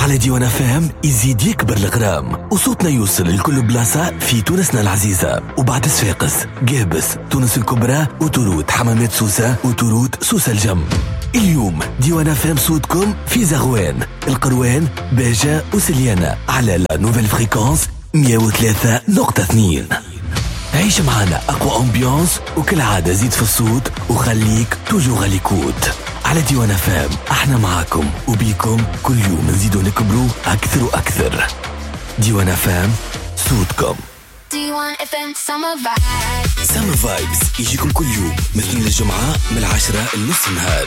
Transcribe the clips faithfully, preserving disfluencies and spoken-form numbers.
على ديوان فام يزيد يكبر الغرام وصوتنا يوصل لكل بلاصة في تونسنا العزيزة. وبعد صفاقس، قابس، تونس الكبرى، وتورود، حمامات سوسة، وتورود سوسة الجم. اليوم ديوان فام صوتكم في زغوان، القروان، باجة وسليانة على لا نوفيل فريكونس مية وثلاثة نقطة اثنين. عيش معنا أقوى أمبيانس وكل عادة زيد في الصوت وخليك توجو غاليكوت. على ديوان فام احنا معاكم وبيكم كل يوم نزيدوا نكبروا أكثر وأكثر. ديوان فام صوتكم. ديوان فام سمر فايبس. سمر فايبس يجيكم كل يوم مثل الجمعة من العشرة لنص النهار.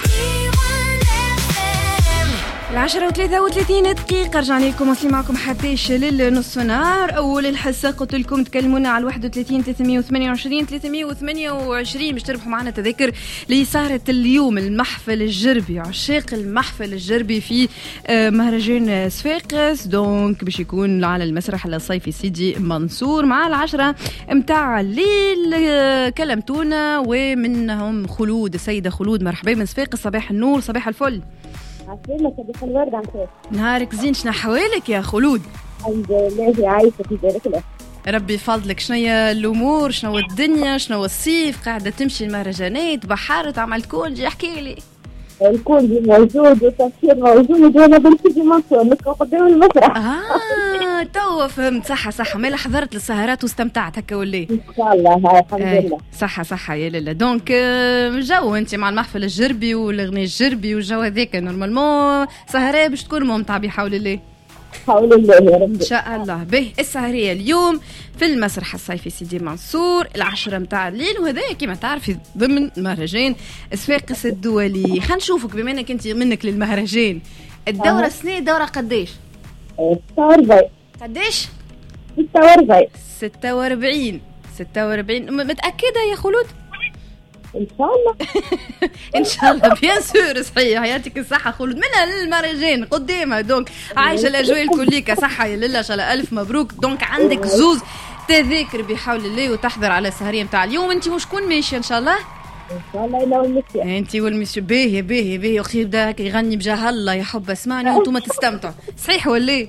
العشرة وثلاثة وثلاثين دقيقة رجعنا لكم وصلي معكم حتى للنصف نهار. أول الحصة قلت لكم تكلمونا على واحد وثلاثين ثلاثمية وثمانية وعشرين ثلاثمية وثمانية وعشرين باش تربحوا معنا تذاكر اللي صارت اليوم المحفل الجربي. عشاق المحفل الجربي في مهرجان صفاقس دونك باش يكون على المسرح الصيفي سيدي منصور مع العشرة متاع الليل. كلمتونا ومنهم خلود، السيدة خلود، مرحبا من صفاقس. صباح النور، صباح الفل. عسلامة، صباح الورد عمتك. نهارك زين، شنا حوالك يا خلود؟ الحمد لله عايشة في ذلك الله. ربي يفضلك. شنيا الأمور، شنو الدنيا، شنو الصيف، قاعدة تمشي المهرجانات، بحارة، عمل كونجي، احكي لي. الكونجي موجود والتصوير موجود وانا بنتي منصور نكون قدام المسرح. اه توا فهمت. صحة صحة، ما حضرت للسهرات واستمتعت هكا ولا؟ ان شاء الله الحمد لله. صحة صحة يا لالا. دونك جو انت مع المحفل الجربي والاغنية الجربي والجو هذاك نورمالمون سهرات باش تكون ممتعة بحول الله. حول الله يا رب ان شاء الله. به السهرية اليوم في المسرح الصيفي سيدي منصور العشرة متاع الليل، وهذا كما تعرفي ضمن مهرجان صفاقس الدولي. خلينا نشوفك بما انك انت منك للمهرجان، الدورة السنة دورة قديش؟ ستة وأربعين. قديش؟ ستة وأربعين. ستة وأربعين. ستة وأربعين متأكدة يا خلود؟ ان شاء الله. ان شاء الله بيان سور. صحيح، يعطيك الصحه خلود منها للمهرجان قدامها. دونك عايشه الاجواء الكليكه. صحه يا لله، ان شاء الله الف مبروك. دونك عندك زوز تذاكر بحول الله وتحضر على السهريه نتاع اليوم. انت وشكون ماشيه ان شاء الله؟ ان شاء الله انا والمسيو. انت والمسيو. باهي باهي باهي. اختي يبدا هكا يغني بجاه الله يا حب اسمعني وانتم تستمتعوا. صحيح ولا؟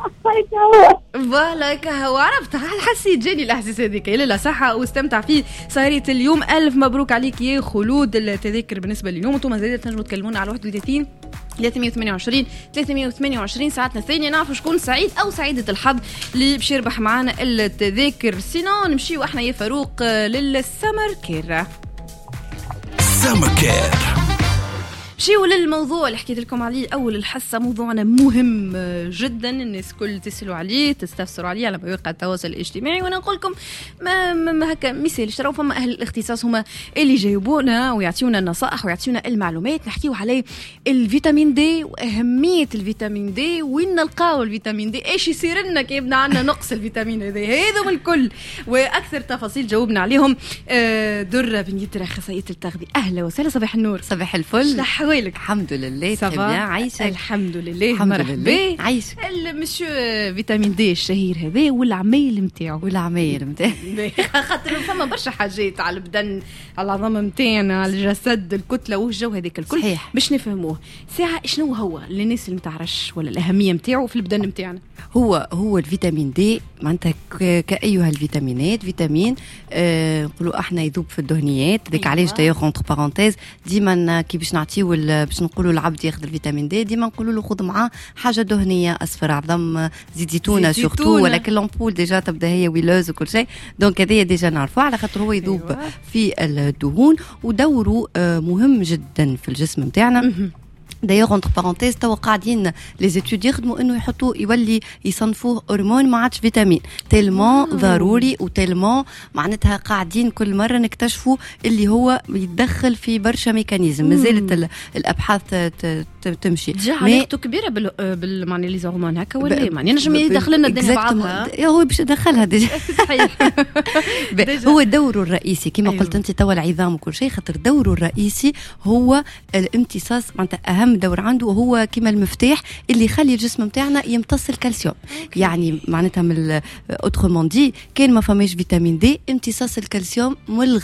فوالا كهو عرفت، حسيت جاني الاحساس هذيك. لا لا صحه واستمتع فيه سهريه اليوم. الف مبروك عليك يا خلود. التذاكر بالنسبه لليوم انتم زادت تنجموا تكلمونا على واحد وثلاثين ثلاثمية وثمانية وعشرين ثلاثمية وثمانية وعشرين ساعتنا الثانيه نعرف شكون سعيد او سعيده الحظ اللي باش يربح معنا التذاكر. سينو نمشيو احنا يا فاروق للسمر كير. سمر كير شيء للموضوع اللي حكيت لكم عليه أول الحصة. موضوعنا مهم جدا، الناس كل تسألوا عليه تستفسروا عليه على مواقع التواصل الاجتماعي، وأنا نقول لكم ما, ما هكا مثال اشتروا فما أهل الاختصاص هما اللي يجاوبونا ويعطيونا النصائح ويعطيونا المعلومات. نحكيو عليه الفيتامين دي وأهمية الفيتامين دي، وين نلقاو الفيتامين دي، إيش يصير لنا كي يبنى عنا نقص الفيتامين هذا. هذا من الكل وأكثر تفاصيل جاوبنا عليهم درة بن يدرى أخصائية التغذية. أهلا وسهلا. صباح النور. صباح الفل. حوالك؟ الحمد لله صباح عايشة. الحمد لله. الحمد لله عايشة. المسيو فيتامين دي الشهير هذا والعمايل نتاعو. والعمايل نتاعو خاطر فما برشا حاجات على البدن، على العظام نتاعنا، على الجسد، الكتله والجو هذاك الكل صحيح. باش نفهموه ساعه شنو هو للناس اللي متعرفش ولا الاهميه نتاعو في البدن نتاعنا. هو هو الفيتامين دي معناتها كأيها الفيتامينات فيتامين نقولوا آه احنا يذوب في الدهنيات ذيك. أيوة. علاش دايوغ اونتر بارونتيز ديما كي باش نعطيو باش نقولوا العبد ياخذ الفيتامين دي ديما نقولوا له خذ معاه حاجه دهنيه، اصفر، عظم، زيت زيتونه سورتو، ولكن لامبول ديجا تبدا هي ويلوز وكل شيء. دونك هذه ديجا نعرفوه على خاطر هو يذوب. أيوة. في الدهون ودوره آه مهم جدا في الجسم نتاعنا. دايوغ اونتر بارونتيز توا قاعدين لي زيتود يخدموا انه يحطوا يولي يصنفوه هرمون ما عادش فيتامين تيلمون ضروري وتيلمون معناتها قاعدين كل مره نكتشفوا اللي هو يتدخل في برشا ميكانيزم. مازالت الابحاث تمشي. علاقته كبيره بال بال معني لي هرمون هكا ولا معني نجم يدخل لنا الدنيا بعضها. هو باش يدخلها ديجا. صحيح. هو دوره الرئيسي كما أيوه. قلت انت توا العظام وكل شيء، خاطر دوره الرئيسي هو الامتصاص معناتها اهم دور عنده، وهو كما المفتاح اللي يخلي الجسم نتاعنا يمتص الكالسيوم. أوكي. يعني معناتها من اوترومون دي كان ما فماش فيتامين دي امتصاص الكالسيوم ملغى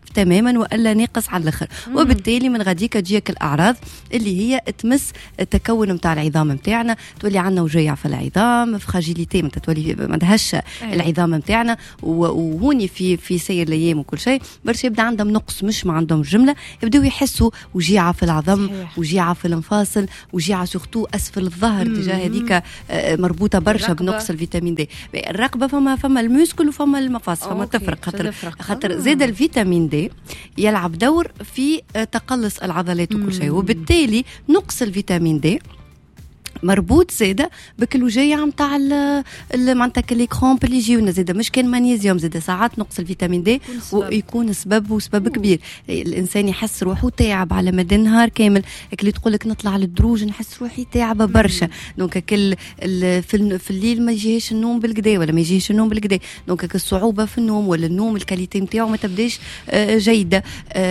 تماما والا ناقص على الاخر، وبالتالي من غاديك تجيك الاعراض اللي هي تمس التكون نتاع العظام نتاعنا، تولي عندنا وجيع في العظام، فراجيليتي متى تولي ما دهش العظام نتاعنا، وهوني في في سير الايام وكل شيء برشا يبدا عندهم نقص مش ما عندهم جمله، يبداو يحسوا وجيعه في العظم، وجيعه في المفاصل، وجيعه سورتو اسفل الظهر تجاه هذيك مربوطه برشا بنقص الفيتامين دي. الرقبه فما فما الموسكل وفما المفاصل، فما تفرق خاطر خاطر زاد الفيتامين دي يلعب دور في تقلص العضلات وكل شيء، وبالتالي نقص الفيتامين دي مربوط زاده بكل وجيعه نتاع معناتها كلي كرومب اللي يجيونا، زاده مش كان مغنيسيوم، زاده ساعات نقص الفيتامين دي ويكون سبب وسبب كبير. الانسان يحس روحه تعب على مدى النهار كامل، اللي تقول لك نطلع للدروج نحس روحي تعبه برشا، دونك كل في, في الليل ما يجيش النوم بالكدا ولا ما يجيش النوم بالكدا، دونك الصعوبه في النوم ولا النوم الكاليتي نتاعو ما تبداش جيده.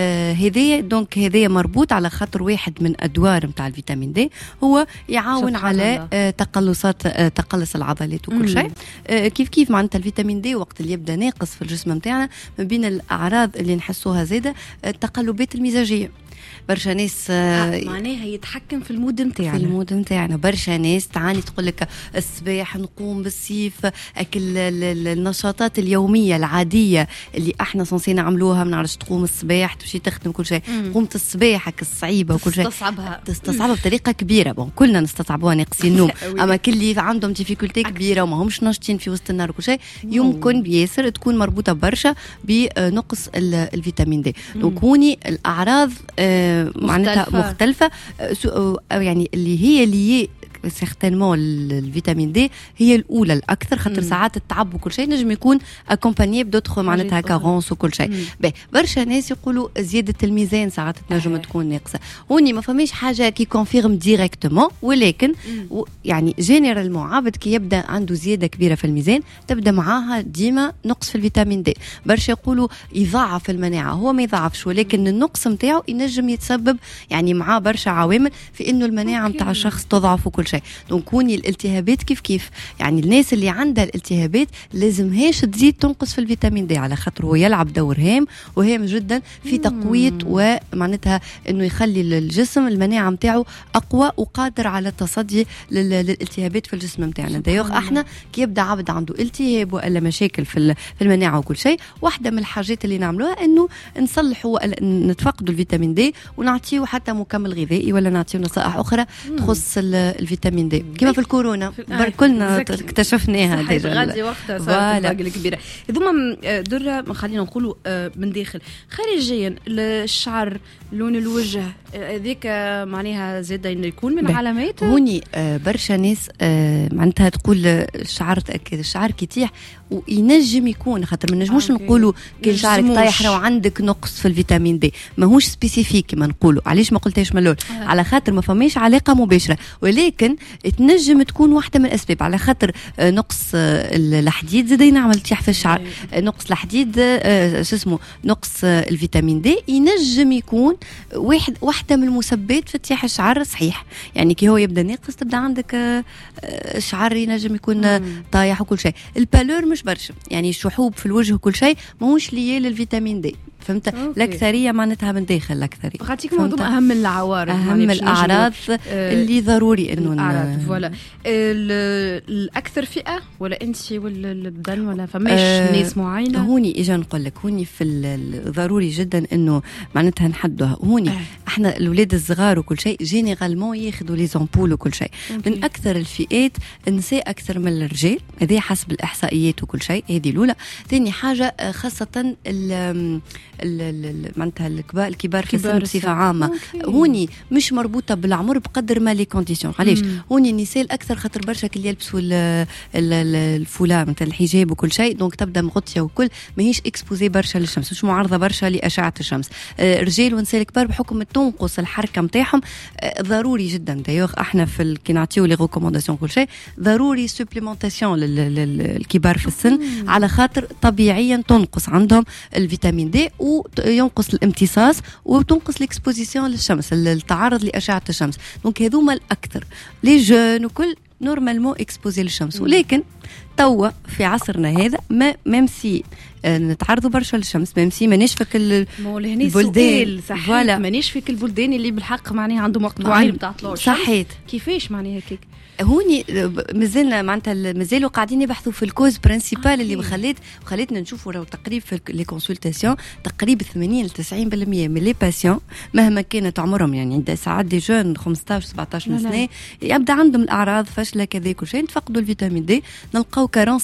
هذايا دونك هذايا مربوط على خاطر واحد من ادوار نتاع الفيتامين دي هو يعاون على آه تقلصات آه تقلص العضلات وكل شيء. آه كيف كيف معناتها الفيتامين دي وقت اللي يبدا ناقص في الجسم نتاعنا، من بين الاعراض اللي نحسوها زاده التقلبات المزاجيه. برشا ناس آه معناها يتحكم في المود نتاعنا، في المود نتاعنا. برشا ناس تعاني تقول لك الصباح نقوم بالسيف اكل النشاطات اليوميه العاديه اللي احنا صنصين نعملوها، ما نعرفش تقوم الصباح تمشي تخدم كل شيء، قومت الصباحك الصعيبه وكل شيء تستصعبها تستصعبها بطريقه كبيره. بون كلنا نستصعبوها ناقصين النوم، اما كل اللي عندهم ديفيكولتي كبيره وما همش ناشطين في وسط النهار وكل شيء يمكن بياسر تكون مربوطه برشا بنقص الفيتامين دي. دونك هوني الاعراض معناتها مختلفة, مختلفة يعني اللي هي اللي سيغتانمون الفيتامين دي هي الاولى الاكثر، خاطر ساعات التعب وكل شيء نجم يكون اكومباني بدوتخ معناتها كارونس وكل شيء. باهي برشا ناس يقولوا زياده الميزان ساعات تنجم تكون ناقصه، هوني ما فماش حاجه كي كونفيرم ديريكتومون، ولكن و يعني جينيرالمون عابد كي يبدا عنده زياده كبيره في الميزان تبدا معاها ديما نقص في الفيتامين دي. برشا يقولوا يضاعف المناعه، هو ما يضاعفش، ولكن النقص نتاعو ينجم يتسبب يعني معاه برشا عوامل في انه المناعه نتاع الشخص تضعف وكل شيء. دونك هوني الالتهابات كيف كيف يعني الناس اللي عندها الالتهابات لازمهاش تزيد تنقص في الفيتامين دي، على خاطر هو يلعب دور هام وهام جدا في تقويه ومعناتها انه يخلي الجسم المناعه نتاعو اقوى وقادر على التصدي للالتهابات في الجسم نتاعنا. دايوغ احنا كي يبدا عبد عنده التهاب ولا مشاكل في في المناعه وكل شيء، واحده من الحاجات اللي نعملوها انه نصلحوا نتفقدوا الفيتامين دي ونعطيه حتى مكمل غذائي ولا نعطيه نصائح اخرى تخص الفيتامين دي كما في الكورونا كلنا اكتشفناها غادي وقتها صارت الفرق كبيره. هذوما دره خلينا نقولوا من داخل. خارجيا الشعر لون الوجه هذيك معناها زاد يكون من علامات هوني برشا ناس معناتها تقول الشعر الشعر كي يطيح وينجم يكون خاطر ما نجموش نقولوا كي شعرك طايح لو عندك نقص في الفيتامين دي، ماهوش سبيسيفيك كما نقولوا. علاش ما قلتهاش من الاول؟ على خاطر ما فماش علاقه مباشره، ولكن تنجم تكون واحده من الاسباب. على خاطر نقص الحديد زاد ينعمل تيح في الشعر، نقص الحديد شو اسمه نقص الفيتامين دي ينجم يكون واحد واحده من المسببات في تيح الشعر. صحيح يعني كي هو يبدا ناقص تبدا عندك شعر ينجم يكون طايح وكل شيء. البالور مش برشا يعني الشحوب في الوجه وكل شيء ماهوش ليه للفيتامين دي، فهمت؟ الاكثريه معناتها من داخل الاكثريه. خاطيك موضوع اهم العوارض اهم الاعراض اللي ضروري انه فوالا الاكثر فئه ولا انت ولا البدن ولا فماش آه ناس معينه. هوني اجا نقول لك هوني في ضروري جدا انه معناتها نحدوها. هوني آه. احنا الاولاد الصغار وكل شيء جينيرالمون ياخذوا لي زامبول وكل شيء. من اكثر الفئات النساء اكثر من الرجال، هذه حسب الاحصائيات وكل شيء. هذه الاولى. ثاني حاجه خاصه معناتها الكبار الكبار في السن بصفه عامه. هوني مش مربوطه بالعمر بقدر ما لي كونديسيون. علاش هوني النساء الاكثر خاطر برشا كي يلبسوا الفولا مثل الحجاب وكل شيء، دونك تبدا مغطيه وكل ماهيش اكسبوزي برشا للشمس، مش معرضه برشا لاشعه الشمس. رجال ونساء الكبار بحكم تنقص الحركه نتاعهم ضروري جدا. دايوغ احنا في كي نعطيو لي ريكومونداسيون كل شيء ضروري سوبليمونتاسيون للكبار في السن، على خاطر طبيعيا تنقص عندهم الفيتامين دي وينقص الامتصاص وتنقص الاكسبوزيسيون للشمس، التعرض لاشعه الشمس. دونك هذوما الاكثر. لي جون وكل نورمالمون اكسبوزي للشمس، ولكن توا في عصرنا هذا ما ممسي نتعرضوا برشا للشمس، ممسي مانيش فيك البلدان صحيح مانيش فيك البلدان اللي بالحق معناها عندهم وقت معين بتاع طلوع الشمس. صحيت كيفاش معناها هيك هوني مازلنا معناتها مازالوا قاعدين يبحثوا في الكوز برينسيبال اللي خليت خليتنا نشوفوا لو تقريب في لي كونسلتاسيون تقريبا ثمانين إلى تسعين بالمئة من لي باسيون مهما كانت عمرهم، يعني عند ساعات دي جون خمسطاش سبعطاش سنه يبدا عندهم الاعراض فشله كذا كل شيء، تفقدوا الفيتامين دي، نلقاو كارونس